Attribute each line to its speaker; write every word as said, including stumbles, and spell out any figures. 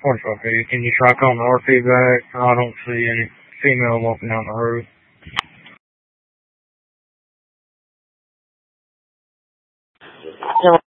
Speaker 1: forty-five feet. Can you try calling the R P back? I don't see any female walking down the road.
Speaker 2: Yeah.